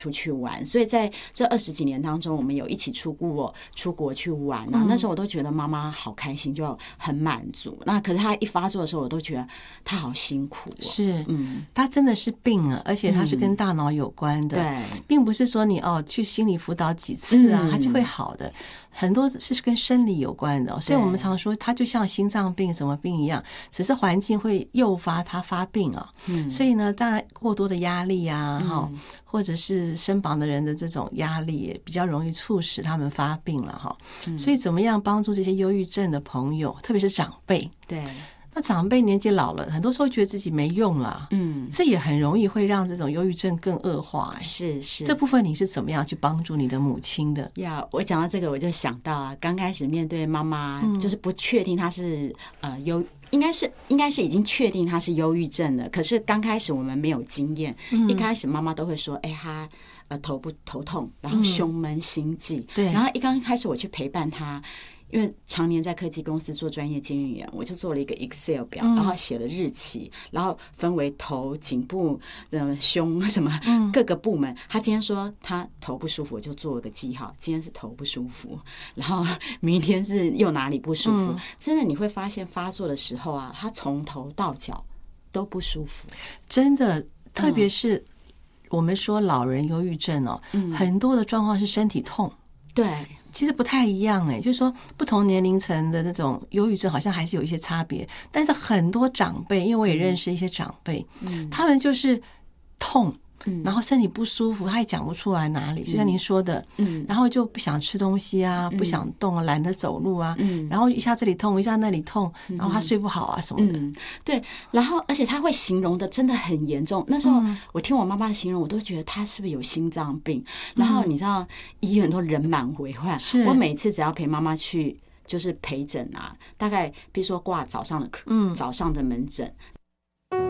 出去玩，所以在这20几年当中，我们有一起出国去玩啊。那时候我都觉得妈妈好开心，就很满足。那可是她一发作的时候，我都觉得她好辛苦是，她真的是病了，而且她是跟大脑有关的， 对， 并不是说你去心理辅导几次啊，她就会好的。很多是跟生理有关的，所以我们常说它就像心脏病什么病一样，只是环境会诱发它发病啊。所以呢，当然过多的压力啊，或者是身旁的人的这种压力，也比较容易促使他们发病了哈。所以怎么样帮助这些忧郁症的朋友，特别是长辈？ 对。 那长辈年纪老了，很多时候觉得自己没用了，这也很容易会让这种忧郁症更恶化。 是， 这部分你是怎么样去帮助你的母亲的？ 我讲到这个，我就想到啊，刚开始面对妈妈，就是不确定她是应该是已经确定她是忧郁症了，可是刚开始我们没有经验，一开始妈妈都会说，她头痛，然后胸闷心悸， 对， 然后刚开始我去陪伴她。因为常年在科技公司做专业经理人，我就做了一个 Excel 表，然后写了日期，然后分为头、颈部、胸什么各个部门。他今天说他头不舒服，我就做了个记号，今天是头不舒服，然后明天是又哪里不舒服。真的你会发现发作的时候啊，他从头到脚都不舒服， 真的，特别是我们说老人忧郁症很多的状况是身体痛， 对。 其实不太一样就是说不同年龄层的那种忧郁症好像还是有一些差别，但是很多长辈，因为我也认识一些长辈，他们就是痛，然后身体不舒服，他也讲不出来哪里，就像您说的，然后就不想吃东西啊，不想动啊，懒得走路啊，然后一下这里痛，一下那里痛，然后他睡不好啊什么的， 对，然后而且他会形容的真的很严重。那时候我听我妈妈的形容，我都觉得他是不是有心脏病？然后你知道医院都人满为患，我每次只要陪妈妈去。就是陪诊啊，大概比如说挂早上的课，早上的门诊，